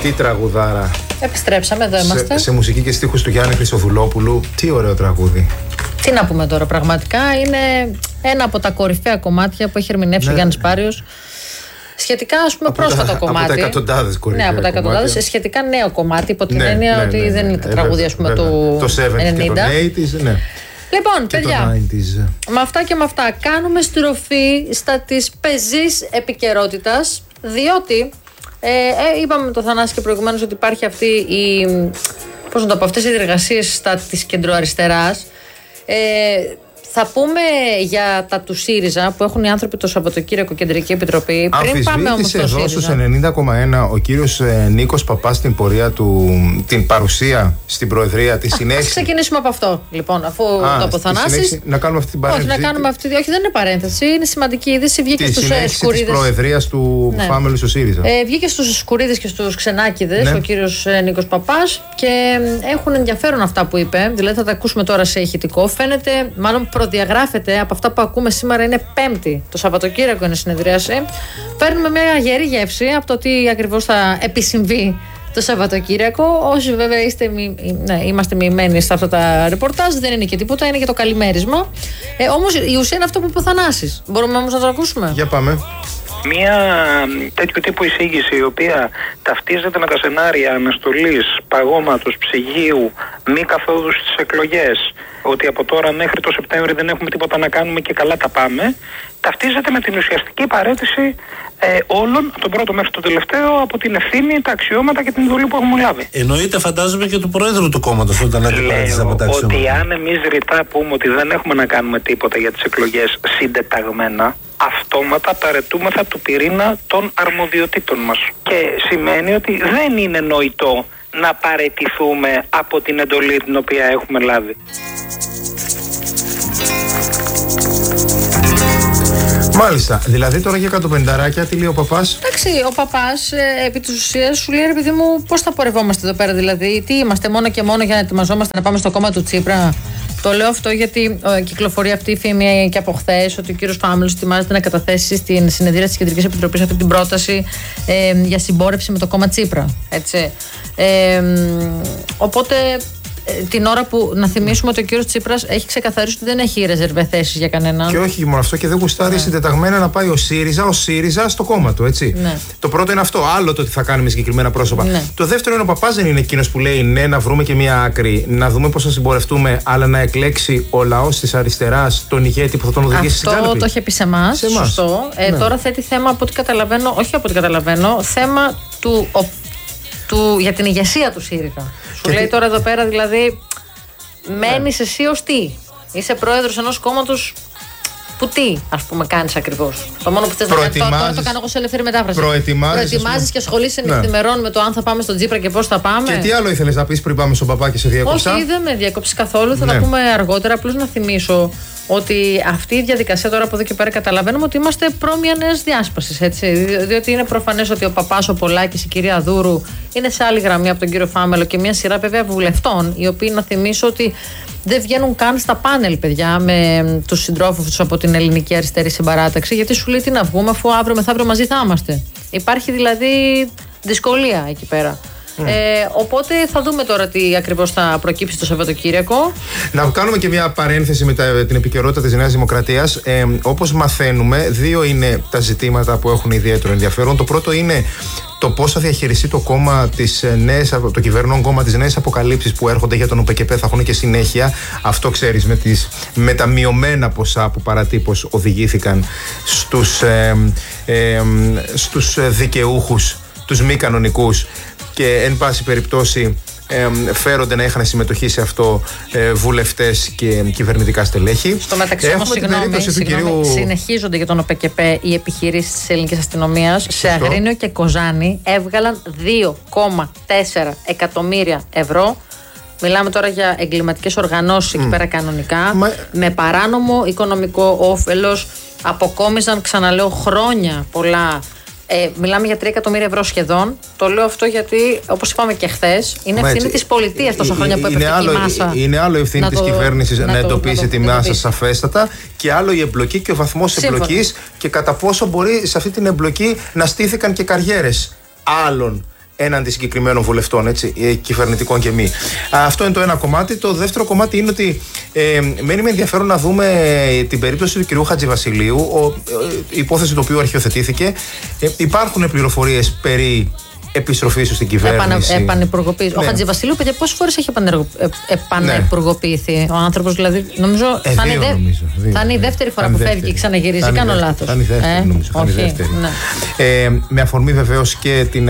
Τι τραγουδάρα. Επιστρέψαμε, εδώ είμαστε. Σε μουσική και στίχους του Γιάννη Χρυσοδουλόπουλου. Τι ωραίο τραγούδι. Τι να πούμε τώρα, πραγματικά είναι ένα από τα κορυφαία κομμάτια που έχει ερμηνεύσει ο Γιάννης Πάριος. Σχετικά, ας πούμε, πρόσφατο κομμάτι. Από τα εκατοντάδες κορυφαία. Ναι, από τα εκατοντάδες. Σχετικά νέο κομμάτι, υπό την έννοια ότι δεν είναι τα τραγούδια, ας πούμε, του 90. Λοιπόν, παιδιά, με αυτά και με αυτά κάνουμε στροφή στα της πεζής επικαιρότητας, διότι είπαμε με το Θανάση και προηγουμένως ότι υπάρχει αυτή η, πώς να το πω, αυτές οι διεργασίες στα της κεντροαριστεράς. Θα πούμε για τα του ΣΥΡΙΖΑ που έχουν οι άνθρωποι το Σαββατοκύριακο Κεντρική Επιτροπή. Πριν πάμε όμως στο εδώ ΣΥΡΙΖΑ. Στους 90,1 ο κύριος Νίκος Παπάς στην πορεία του, την παρουσία στην Προεδρία, τη συνέχεια. Ας ξεκινήσουμε από αυτό, λοιπόν, αφού το αποθανάσεις. Να κάνουμε αυτή την παρένθεση. Όχι, να κάνουμε αυτή. Όχι, δεν είναι παρένθεση. Είναι σημαντική είδηση. Βγήκε στους σκουρίδες. Της Προεδρίας του Φάμελου στο ΣΥΡΙΖΑ. Βγήκε στους σκουρίδες και στους ξενάκηδες ο κύριος Νίκος Παπάς και έχουν ενδιαφέρον αυτά που είπε. Δηλαδή θα τα ακούσουμε τώρα σε ηχητικό. Φαίνεται, μάλλον προδιαγράφεται από αυτά που ακούμε σήμερα. Είναι Πέμπτη, το Σαββατοκύριακο είναι συνεδρίαση. Παίρνουμε μια γερή γεύση από το τι ακριβώς θα επισυμβεί το Σαββατοκύριακο. Όσοι βέβαια είμαστε μοιημένοι σε αυτά τα ρεπορτάζ, δεν είναι και τίποτα, είναι και το καλημέρισμα. Όμως η ουσία είναι αυτό που είπε ο Θανάσης. Μπορούμε όμως να το ακούσουμε. Για πάμε. Μία τέτοιου τύπου εισήγηση η οποία ταυτίζεται με τα σενάρια αναστολής, παγώματος, ψυγείου, μη καθόδου στις εκλογές, ότι από τώρα μέχρι το Σεπτέμβρη δεν έχουμε τίποτα να κάνουμε και καλά τα πάμε, ταυτίζεται με την ουσιαστική παραίτηση όλων, από τον πρώτο μέχρι τον τελευταίο, από την ευθύνη, τα αξιώματα και την εντολή που έχουμε λάβει. Εννοείται, φαντάζομαι, και του Προέδρου του κόμματος όταν αντιπαράτησε από τα αξιώματα. Ότι αν εμείς ρητά πούμε ότι δεν έχουμε να κάνουμε τίποτα για τις εκλογές συντεταγμένα, αυτόματα παρετούμεθα του πυρήνα των αρμοδιοτήτων μας. Και σημαίνει ότι δεν είναι νοητό να παραιτηθούμε από την εντολή την οποία έχουμε λάβει. Μάλιστα. Δηλαδή τώρα για 150 τι λέει ο Παπάς. Εντάξει, ο Παπάς επί της ουσίας σου λέει, ρε παιδί μου, πώς θα πορευόμαστε εδώ πέρα, δηλαδή, τι είμαστε μόνο και μόνο για να ετοιμαζόμαστε να πάμε στο κόμμα του Τσίπρα. Το λέω αυτό γιατί κυκλοφορεί αυτή η φήμη και από χθες ότι ο κύριος Φάμελος ετοιμάζεται να καταθέσει στην συνεδρία της Κεντρικής Επιτροπής αυτή την πρόταση για συμπόρευση με το κόμμα Τσίπρα. Έτσι. Οπότε την ώρα που να θυμίσουμε ότι ο κύριος Τσίπρας έχει ξεκαθαρίσει ότι δεν έχει ρεζερβέ θέσεις για κανέναν. Και όχι μόνο αυτό, και δεν γουστάρει συντεταγμένα να πάει ο ΣΥΡΙΖΑ στο κόμμα του, έτσι. Ναι. Το πρώτο είναι αυτό. Άλλο το τι θα κάνει με συγκεκριμένα πρόσωπα. Ναι. Το δεύτερο είναι ο Παπάς δεν είναι εκείνος που λέει ναι, να βρούμε και μια άκρη, να δούμε πώς θα συμπορευτούμε, αλλά να εκλέξει ο λαός της αριστεράς τον ηγέτη που θα τον οδηγήσει στην κάλπη. Αυτό το είχε πει σε εμάς. Σωστό. Ναι. Τώρα θέτει θέμα από ό,τι καταλαβαίνω, όχι από ό,τι καταλαβαίνω, θέμα για την ηγεσία του ΣΥΡΙΖΑ. Σου λέει τώρα εδώ πέρα, δηλαδή, μένεις εσύ ως τι. Είσαι πρόεδρος ενός κόμματος που τι, ας πούμε, κάνεις ακριβώς. Το μόνο που θες να κάνεις. Τώρα το κάνω εγώ σε ελεύθερη μετάφραση. Προετοιμάζεις και ασχολείσαι νυχθημερών με το αν θα πάμε στον Τσίπρα και πώς θα πάμε. Και τι άλλο ήθελες να πεις πριν πάμε στον Παπά και σε διακόψα. Όχι, δεν με διακόψεις καθόλου. Θα τα πούμε αργότερα. Απλώς να θυμίσω ότι αυτή η διαδικασία τώρα από εδώ και πέρα καταλαβαίνουμε ότι είμαστε προ μια νέας διάσπασης. Διότι είναι προφανές ότι ο Παπάς, ο Πολάκης, η κυρία Δούρου είναι σε άλλη γραμμή από τον κύριο Φάμελο και μια σειρά βέβαια βουλευτών, οι οποίοι να θυμίσω ότι δεν βγαίνουν καν στα πάνελ, παιδιά, με τους συντρόφους τους από την ελληνική αριστερή συμπαράταξη, γιατί σου λέει τι να βγούμε, αφού αύριο μεθαύριο μαζί θα είμαστε. Υπάρχει δηλαδή δυσκολία εκεί πέρα. Οπότε θα δούμε τώρα τι ακριβώς θα προκύψει το Σαββατοκύριακο. Να κάνουμε και μια παρένθεση με την επικαιρότητα της Νέας Δημοκρατίας. Όπως μαθαίνουμε, δύο είναι τα ζητήματα που έχουν ιδιαίτερο ενδιαφέρον. Το πρώτο είναι το πώς θα διαχειριστεί το κόμμα το κυβερνών κόμμα της Νέας Αποκαλύψης που έρχονται για τον ΟΠΚΠ, θα έχουν και συνέχεια. Αυτό ξέρεις με τα μειωμένα ποσά που παρατύπως οδηγήθηκαν στους δικαιούχους, τους μη κανονικούς, και εν πάση περιπτώσει φέρονται να είχαν συμμετοχή σε αυτό βουλευτές και κυβερνητικά στελέχη. Στο μεταξύ όμως, συνεχίζονται για τον ΟΠΚΠ οι επιχειρήσεις της ελληνικής αστυνομίας. Σε Αγρίνιο και Κοζάνη έβγαλαν 2,4 εκατομμύρια ευρώ. Μιλάμε τώρα για εγκληματικές οργανώσεις εκεί πέρα κανονικά, με παράνομο οικονομικό όφελος. Αποκόμιζαν, ξαναλέω, χρόνια πολλά. Μιλάμε για 3 εκατομμύρια ευρώ σχεδόν. Το λέω αυτό γιατί, όπως είπαμε και χθες, είναι ευθύνη της πολιτείας τόσα χρόνια που έπρεπε η μάσα. Είναι άλλο η ευθύνη της κυβέρνησης να εντοπίσει τη μάσα σαφέστατα, και άλλο η εμπλοκή και ο βαθμός εμπλοκής και κατά πόσο μπορεί σε αυτή την εμπλοκή να στήθηκαν και καριέρες άλλων έναντι συγκεκριμένων βουλευτών, έτσι, κυβερνητικών και μη. Αυτό είναι το ένα κομμάτι. Το δεύτερο κομμάτι είναι ότι μένει με ενδιαφέρον να δούμε την περίπτωση του κ. Χατζηβασιλείου, η υπόθεση του οποίου αρχιοθετήθηκε. Υπάρχουν πληροφορίες περί επιστροφής στην κυβέρνηση. Επανυπουργοποίηση. Ναι. Ο Χατζηβασιλείου, παιδιά, πόσες φορές έχει επανυπουργοποιηθεί ο άνθρωπος, δηλαδή νομίζω θα είναι η δεύτερη φορά που φεύγει και ξαναγυρίζει. Κάνω λάθος. Θα είναι η δεύτερη, νομίζω. Όχι, ναι. Με αφορμή βεβαίως και την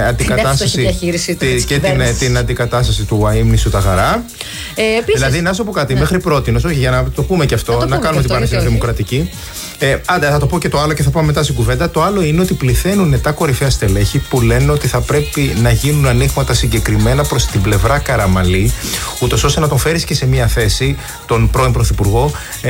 αντικατάσταση του αείμνησου Ταγαρά. Δηλαδή, να σου πω κάτι, μέχρι πρότινος, όχι για να το πούμε και αυτό, να κάνουμε την Πανεπιστημιακή Δημοκρατική. Άντε, θα το πω και το άλλο και θα πάμε μετά στην κουβέντα. Το άλλο είναι ότι πληθαίνουν τα κορυφαία στελέχη που λένε ότι θα πρέπει να γίνουν ανοίγματα συγκεκριμένα προς την πλευρά Καραμαλή, ούτως ώστε να τον φέρεις και σε μια θέση, τον πρώην Πρωθυπουργό,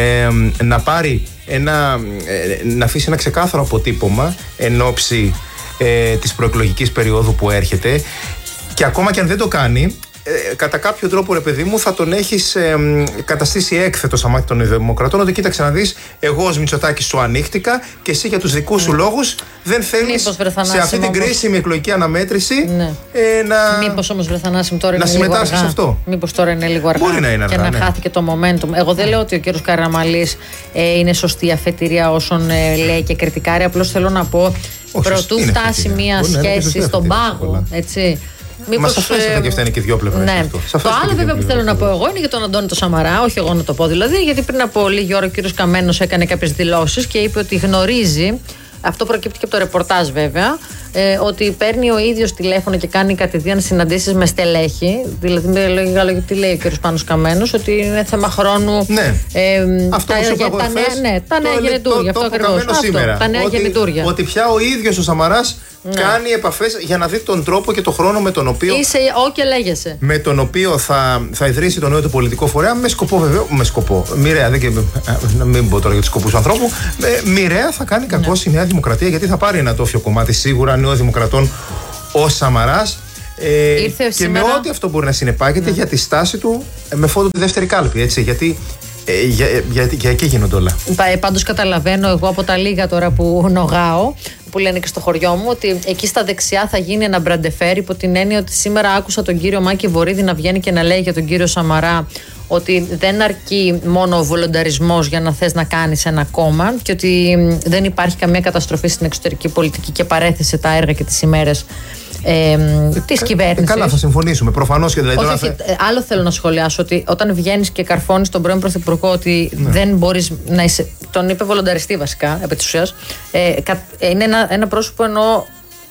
να αφήσει ένα ξεκάθαρο αποτύπωμα εν ώψη της προεκλογικής περίοδου που έρχεται. Και ακόμα και αν δεν το κάνει, κατά κάποιο τρόπο, ρε παιδί μου, θα τον έχεις καταστήσει έκθετο στα μάτια των Δημοκρατών, ότι κοίταξε να δεις, εγώ ως Μητσοτάκης σου ανοίχτηκα και εσύ για τους δικούς σου λόγους δεν θέλεις σε αυτή την κρίσιμη εκλογική αναμέτρηση Μήπως όμως, βρε Θανάση, τώρα να συμμετάσχει σε αυτό. Μήπως τώρα είναι λίγο αργά. Μπορεί να είναι αργά, και να χάθηκε το momentum. Εγώ δεν λέω ότι ο κύριος Καραμαλής είναι σωστή αφετηρία όσων λέει και κριτικάρει. Απλώς θέλω να πω, προτού φτάσει μια σχέση στον πάγο, έτσι. Μα σαφέστατα και αυτά είναι και δύο πλευρές. Ναι. Το άλλο βέβαια που θέλω να πω εγώ είναι για τον Αντώνη το Σαμαρά, όχι εγώ να το πω δηλαδή, γιατί πριν από λίγη ώρα ο κύριος Καμένος έκανε κάποιες δηλώσεις και είπε ότι γνωρίζει, αυτό προκύπτει και από το ρεπορτάζ βέβαια, ότι παίρνει ο ίδιος τηλέφωνο και κάνει κατηδίαν συναντήσεις με στελέχη. Δηλαδή, με λίγα λόγια, τι λέει ο κύριος Πάνος Καμένος, ότι είναι θέμα χρόνο. Ναι. Αυτό που σου είπα εγώ χθες, τα νέα γεννητούρια. Αυτό ακριβώς. Τα νέα γεννητούρια. Ότι πια ο ίδιος ο Σαμαράς κάνει επαφές για να δει τον τρόπο και τον χρόνο με τον οποίο. Είσαι και λέγεσαι. Με τον οποίο θα ιδρύσει το νέο του πολιτικό φορέα, με σκοπό βεβαίως. Με σκοπό. Μοιραία, να μην πω τώρα για τους σκοπούς του ανθρώπου. Μοιραία θα κάνει κακό η Νέα Δημοκρατία, γιατί θα πάρει ένα τόφιο κομμάτι σίγουρα Νέο Δημοκρατών ο Σαμαράς. Και σήμερα με ό,τι αυτό μπορεί να συνεπάγεται για τη στάση του με φόντο τη δεύτερη κάλπη. Έτσι, γιατί. Για εκεί γίνονται όλα. Πάντως καταλαβαίνω εγώ από τα λίγα τώρα που νογάω, που λένε και στο χωριό μου, ότι εκεί στα δεξιά θα γίνει ένα μπραντεφέρ, υπό την έννοια ότι σήμερα άκουσα τον κύριο Μάκη Βορίδη να βγαίνει και να λέει για τον κύριο Σαμαρά ότι δεν αρκεί μόνο ο βολονταρισμός για να θες να κάνεις ένα κόμμα και ότι δεν υπάρχει καμία καταστροφή στην εξωτερική πολιτική και παρέθεσε τα έργα και τις ημέρες της κυβέρνησης. Καλά, θα συμφωνήσουμε. Προφανώς και δηλαδή. Άλλο θέλω να σχολιάσω, ότι όταν βγαίνεις και καρφώνεις τον πρώην Πρωθυπουργό ότι δεν μπορείς να είσαι. Τον είπε βολονταριστή βασικά, επί της ουσίας. Είναι ένα πρόσωπο ενώ.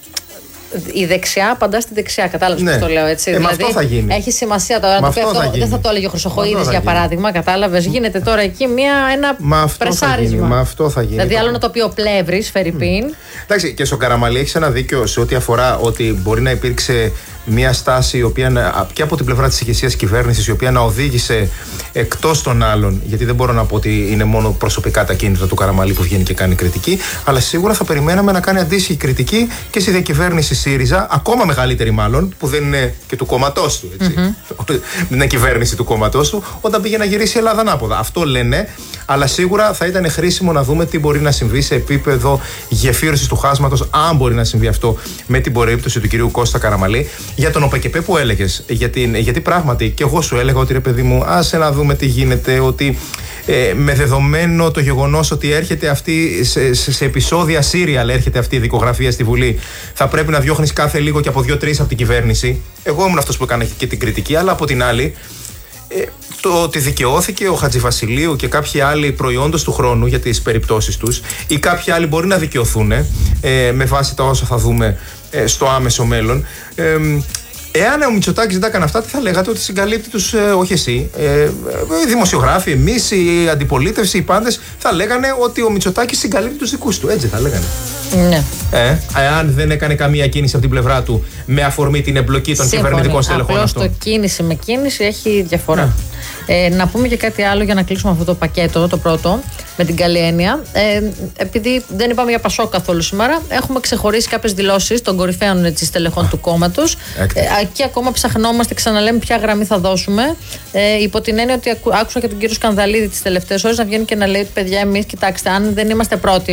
Η δεξιά απαντά στη δεξιά, κατάλαβες πώς το λέω έτσι. Δηλαδή, αυτό θα γίνει. Έχει σημασία τώρα να το πει αυτό. Δεν θα το έλεγε ο Χρυσοχοΐδης για παράδειγμα, κατάλαβες. Γίνεται τώρα εκεί ένα πρεσάρισμα. Μα αυτό θα γίνει. Δηλαδή, άλλο να το πει ο Πλεύρης, Φερρυπίν. Εντάξει, και στο Καραμαλή έχει ένα δίκιο σε ό,τι αφορά ότι μπορεί να υπήρξε μια στάση η οποία και από την πλευρά της ηγεσίας κυβέρνησης, η οποία να οδήγησε εκτός των άλλων, γιατί δεν μπορώ να πω ότι είναι μόνο προσωπικά τα κίνητρα του Καραμαλή που βγαίνει και κάνει κριτική, αλλά σίγουρα θα περιμέναμε να κάνει αντίστοιχη κριτική και στη διακυβέρνηση ΣΥΡΙΖΑ, ακόμα μεγαλύτερη μάλλον, που δεν είναι και του κόμματός του, έτσι. Δεν είναι κυβέρνηση του κόμματός του, όταν πήγε να γυρίσει η Ελλάδα ανάποδα. Αυτό λένε, αλλά σίγουρα θα ήταν χρήσιμο να δούμε τι μπορεί να συμβεί σε επίπεδο γεφύρωσης του χάσματος, αν μπορεί να συμβεί αυτό με την περίπτωση του κυρίου Κώστα Καραμαλή. Για τον ΟΠΕΚΕΠΕ που έλεγες, γιατί πράγματι και εγώ σου έλεγα ότι ρε παιδί μου, άσε να δούμε τι γίνεται, ότι με δεδομένο το γεγονός ότι έρχεται αυτή σε επεισόδια serial, έρχεται αυτή η δικογραφία στη Βουλή, θα πρέπει να διώχνεις κάθε λίγο και από 2-3 από την κυβέρνηση. Εγώ ήμουν αυτός που έκανε και την κριτική, αλλά από την άλλη, το ότι δικαιώθηκε ο Χατζηβασιλείου και κάποιοι άλλοι προϊόντος του χρόνου για τις περιπτώσεις τους, ή κάποιοι άλλοι μπορεί να δικαιωθούν με βάση τα όσα θα δούμε στο άμεσο μέλλον. Εάν ο Μητσοτάκης δεν τα έκανε αυτά, τι θα λέγατε? Ότι συγκαλύπτει τους, όχι εσύ, οι δημοσιογράφοι, εμείς, η αντιπολίτευση, οι πάντες, θα λέγανε ότι ο Μητσοτάκης συγκαλύπτει τους δικούς του. Έτσι θα λέγανε. Ναι. Εάν δεν έκανε καμία κίνηση από την πλευρά του με αφορμή την εμπλοκή των κυβερνητικών στελεχών αυτών. Απλώς το κίνηση με κίνηση έχει διαφορά. Να πούμε και κάτι άλλο για να κλείσουμε αυτό το πακέτο, το πρώτο, με την καλή έννοια. Επειδή δεν είπαμε για Πασόκ καθόλου σήμερα, έχουμε ξεχωρίσει κάποιες δηλώσεις των κορυφαίων στελεχών του κόμματος. Και ακόμα ψαχνόμαστε, ξαναλέμε ποια γραμμή θα δώσουμε. Υπό την έννοια ότι άκουσα και τον κύριο Σκανδαλίδη τις τελευταίες ώρες να βγαίνει και να λέει: παιδιά, εμείς, κοιτάξτε, αν δεν είμαστε πρώτοι,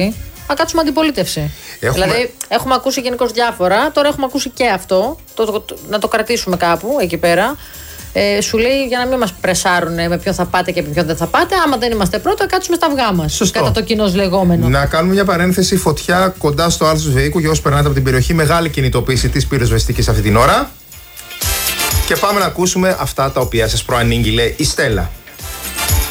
να κάτσουμε αντιπολίτευση. Δηλαδή, έχουμε ακούσει γενικώς διάφορα, τώρα έχουμε ακούσει και αυτό. Να το κρατήσουμε κάπου εκεί πέρα. Σου λέει για να μην μας πρεσάρουν με ποιον θα πάτε και με ποιον δεν θα πάτε. Άμα δεν είμαστε πρώτα, κάτσουμε στα αυγά μας. Σωστό. Κατά το κοινώς λεγόμενο. Να κάνουμε μια παρένθεση. Φωτιά κοντά στο Άλσος Βεϊκού για όσους περνάτε από την περιοχή. Μεγάλη κινητοποίηση της πυροσβεστικής αυτή την ώρα. Και πάμε να ακούσουμε αυτά τα οποία σας προανήγγειλε η Στέλλα.